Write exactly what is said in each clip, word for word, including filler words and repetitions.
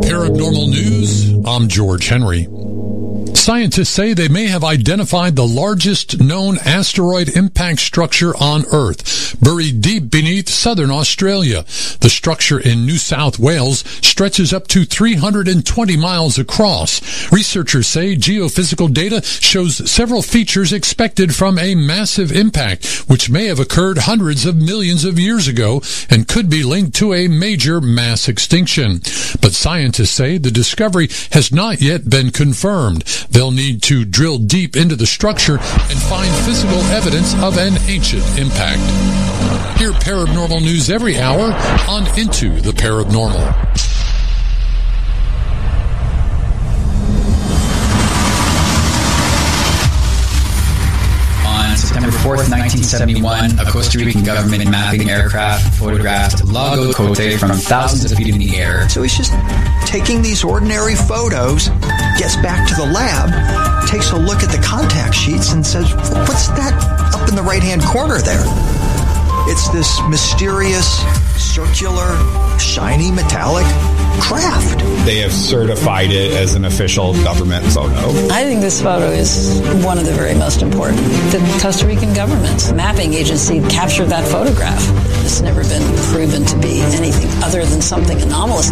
Paranormal News, I'm George Henry. Scientists say they may have identified the largest known asteroid impact structure on Earth, buried deep beneath southern Australia. The structure in New South Wales stretches up to three hundred twenty miles across. Researchers say geophysical data shows several features expected from a massive impact, which may have occurred hundreds of millions of years ago and could be linked to a major mass extinction. But scientists say the discovery has not yet been confirmed. They'll need to drill deep into the structure and find physical evidence of an ancient impact. Hear paranormal news every hour on Into the Paranormal. On September fourth, nineteen seventy-one, a Costa Rican government mapping aircraft photographed Lago Cote from thousands of feet in the air. So he's just taking these ordinary photos, gets back to the lab, takes a look at the contact sheets and says, what's that up in the right-hand corner there? It's this mysterious, circular, shiny, metallic craft. They have certified it as an official government photo. I think this photo is one of the very most important. The Costa Rican government's mapping agency captured that photograph. It's never been proven to be anything other than something anomalous.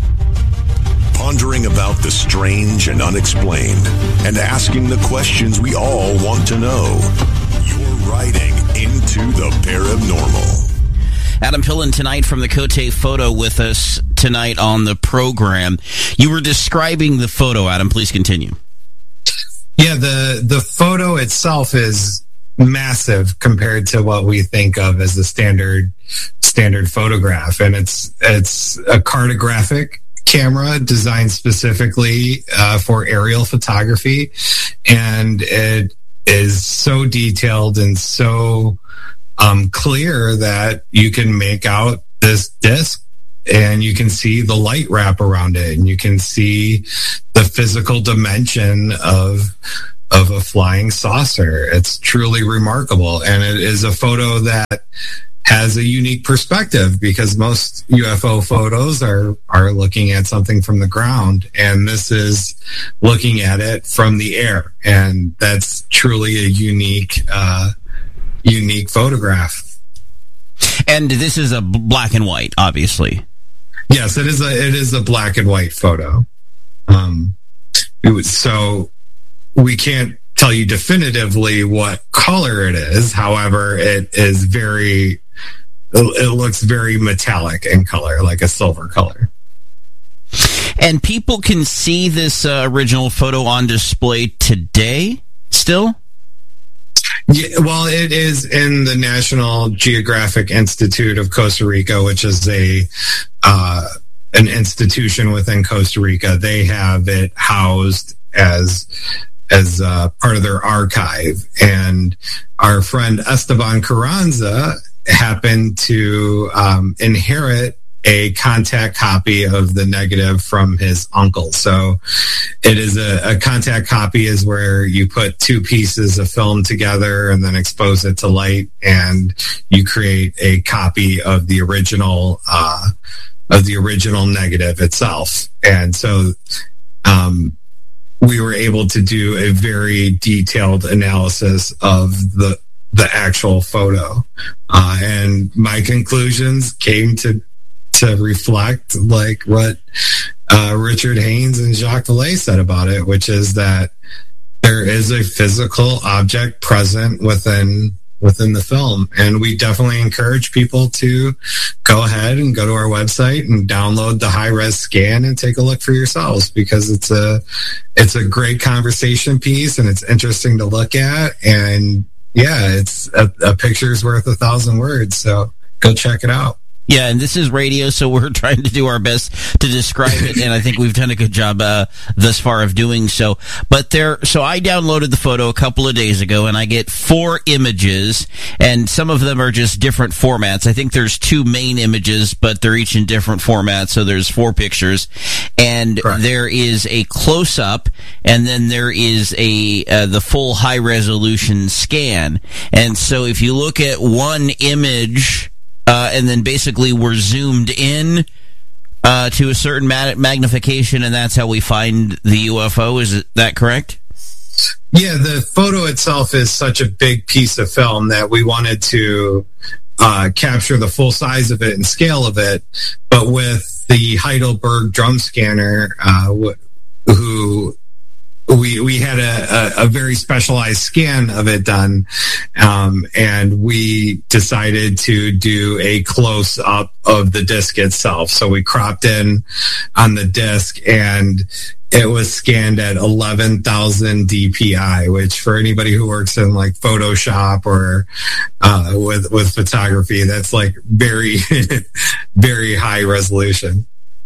Pondering about the strange and unexplained and asking the questions we all want to know. You're riding into the paranormal. Adam Pillen tonight from the Cote Photo with us tonight on the program. You were describing the photo, Adam. Please continue. Yeah, the, the photo itself is massive compared to what we think of as the standard standard photograph. And it's it's a cartographic camera designed specifically uh, for aerial photography. And it is so detailed and so um, clear that you can make out this disc and you can see the light wrap around it and you can see the physical dimension of of a flying saucer. It's truly remarkable. And it is a photo that has a unique perspective because most U F O photos are, are looking at something from the ground, and this is looking at it from the air. And that's truly a unique, uh, unique photograph. And this is a black and white, obviously. Yes, it is a, it is a black and white photo. Um, it was, so we can't tell you definitively what color it is. However, it is very, it looks very metallic in color, like a silver color. And people can see this uh, original photo on display today still? Yeah, well, it is in the National Geographic Institute of Costa Rica, which is a uh, an institution within Costa Rica. They have it housed as as uh, part of their archive. And our friend Esteban Carranza happened to um, inherit a contact copy of the negative from his uncle. So it is a, a contact copy is where you put two pieces of film together and then expose it to light, and you create a copy of the original uh, of the original negative itself. And so um, we were able to do a very detailed analysis of the the actual photo, uh, and my conclusions came to to reflect like what uh, Richard Haynes and Jacques Vallée said about it, which is that there is a physical object present within within the film. And we definitely encourage people to go ahead and go to our website and download the high-res scan and take a look for yourselves, because it's a it's a great conversation piece and it's interesting to look at. And yeah, it's a, a picture's worth a thousand words. So go check it out. Yeah, and this is radio, so we're trying to do our best to describe it, and I think we've done a good job uh, thus far of doing so. But there, so I downloaded the photo a couple of days ago, and I get four images, and some of them are just different formats. I think there's two main images, but they're each in different formats, so there's four pictures. And Correct. There is a close-up, and then there is a uh, the full high-resolution scan. And so if you look at one image... Uh, and then basically we're zoomed in. uh, to a certain ma- magnification, and that's how we find the U F O. Is that correct? Yeah, the photo itself is such a big piece of film that we wanted to uh, capture the full size of it and scale of it. But with the Heidelberg drum scanner, uh, who we we had a, a, a very specialized scan of it done, um, and we decided to do a close up of the disc itself. So we cropped in on the disc, and it was scanned at eleven thousand D P I, which for anybody who works in like Photoshop or uh, with with photography, that's like very very high resolution.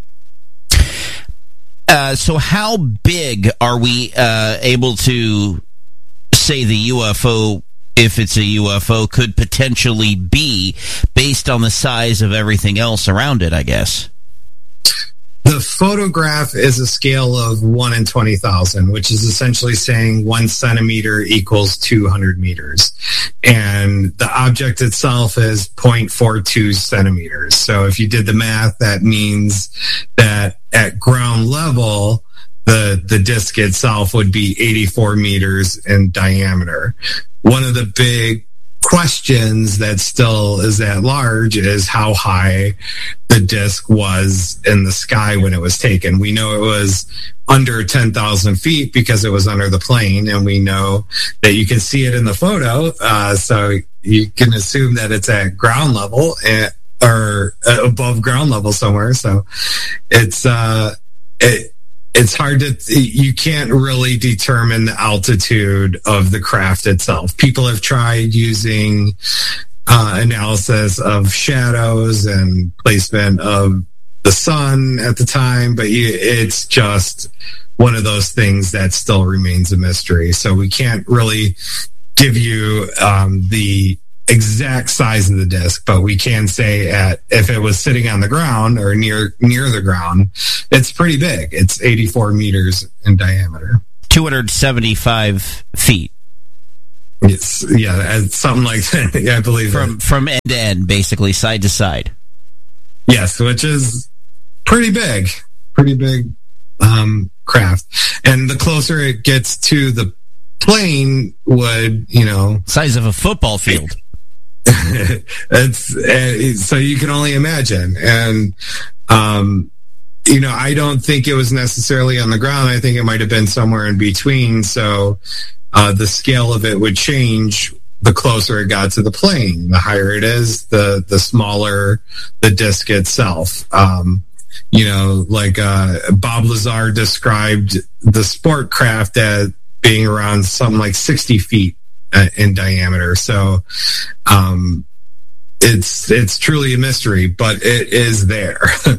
Uh, so how big are we uh, able to say the U F O, if it's a U F O, could potentially be based on the size of everything else around it, I guess? The photograph is a scale of one in twenty thousand, which is essentially saying one centimeter equals two hundred meters. And the object itself is zero point four two centimeters. So if you did the math, that means that at ground level, the, the disc itself would be eighty-four meters in diameter. One of the big questions that still is at large is how high the disc was in the sky when it was taken. We know it was under ten thousand feet because it was under the plane, and we know that you can see it in the photo. Uh, so you can assume that it's at ground level at, or uh, above ground level somewhere. So it's, uh, it, It's hard to, you can't really determine the altitude of the craft itself. People have tried using uh, analysis of shadows and placement of the sun at the time, but you, it's just one of those things that still remains a mystery. So we can't really give you um, the exact size of the disc, but we can say at if it was sitting on the ground or near near the ground, it's pretty big. It's eighty-four meters in diameter, two hundred seventy-five feet. It's yeah, it's something like that. Yeah, I believe from that. from end to end, basically side to side. Yes, which is pretty big, pretty big um, craft. And the closer it gets to the plane, would you know, size of a football field. It's uh, so you can only imagine. And um you know, I don't think it was necessarily on the ground. I think it might have been somewhere in between. So uh the scale of it would change the closer it got to the plane. The higher it is, the the smaller the disc itself. Um you know, like uh Bob Lazar described the sport craft as being around something like sixty feet in diameter. So um it's it's truly a mystery, but it is there.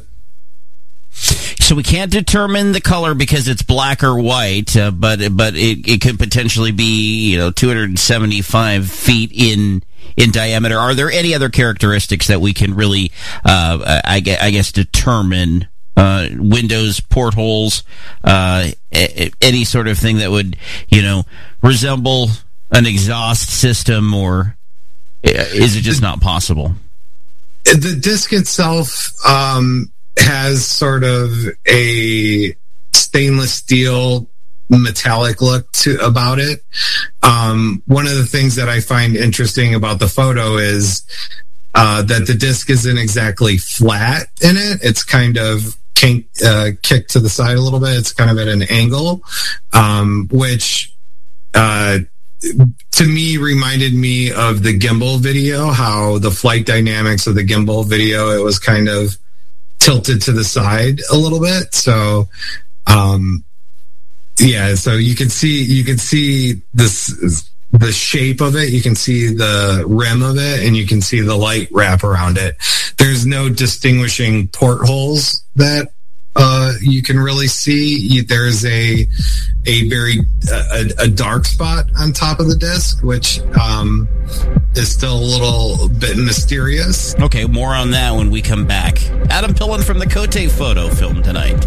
So we can't determine the color because it's black or white, uh, but but it, it could potentially be, you know, two hundred seventy-five feet in in diameter. Are there any other characteristics that we can really uh I guess, I guess determine? Uh, windows, portholes, uh, any sort of thing that would, you know, resemble an exhaust system, or is it just not possible? The disc itself um, has sort of a stainless steel metallic look to about it. Um, one of the things that I find interesting about the photo is uh, that the disc isn't exactly flat in it. It's kind of kink, uh, kicked to the side a little bit. It's kind of at an angle, um, which uh, to me reminded me of the gimbal video, how the flight dynamics of the gimbal video, it was kind of tilted to the side a little bit. So, um, yeah, so you can see, you can see this, the shape of it, you can see the rim of it, and you can see the light wrap around it. There's no distinguishing portholes that uh, you can really see. There's a a very a, a dark spot on top of the disc, which um, is still a little bit mysterious. Okay, more on that when we come back. Adam Pillen from the Cote Photo Film tonight.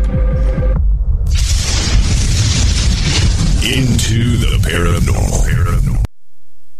Into the paranormal. Let's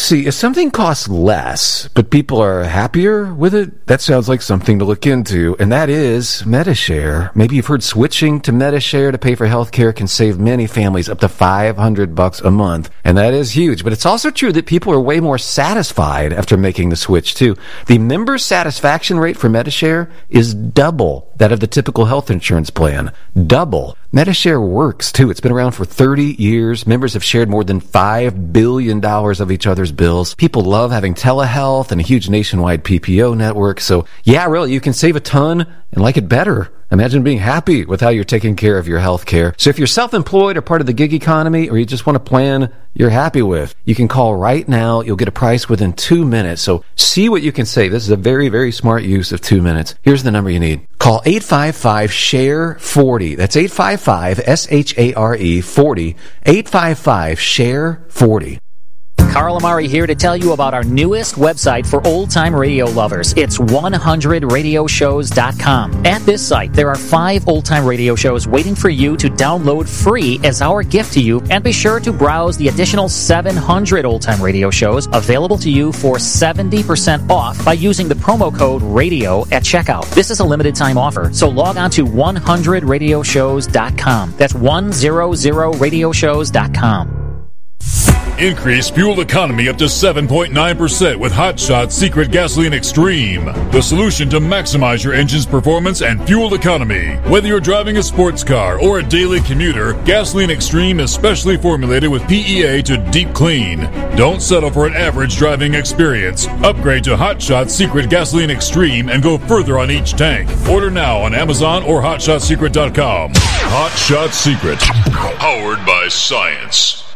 see, if something costs less, but people are happier with it, that sounds like something to look into, and that is Medi-Share. Maybe you've heard switching to Medi-Share to pay for health care can save many families up to five hundred bucks a month, and that is huge. But it's also true that people are way more satisfied after making the switch, too. The member satisfaction rate for Medi-Share is double that of the typical health insurance plan. Double. Medi-Share works, too. It's been around for thirty years. Members have shared more than five billion dollars of each other's bills. People love having telehealth and a huge nationwide P P O network. So, yeah, really, you can save a ton and like it better. Imagine being happy with how you're taking care of your health care. So if you're self-employed or part of the gig economy, or you just want a plan you're happy with, you can call right now. You'll get a price within two minutes. So see what you can save. This is a very, very smart use of two minutes. Here's the number you need. Call eight five five, S H A R E, forty. That's eight five five, S H A R E, forty. eight five five, S H A R E, forty. Carl Amari here to tell you about our newest website for old-time radio lovers. It's one hundred radio shows dot com. At this site, there are five old-time radio shows waiting for you to download free as our gift to you, and be sure to browse the additional seven hundred old-time radio shows available to you for seventy percent off by using the promo code RADIO at checkout. This is a limited-time offer, so log on to one hundred radio shows dot com. That's one hundred radio shows dot com. Increase fuel economy up to seven point nine percent with Hot Shot Secret Gasoline Extreme, the solution to maximize your engine's performance and fuel economy. Whether you're driving a sports car or a daily commuter, Gasoline Extreme is specially formulated with P E A to deep clean. Don't settle for an average driving experience. Upgrade to Hot Shot Secret Gasoline Extreme and go further on each tank. Order now on Amazon or hot shot secret dot com. Hot Shot Secret, powered by science.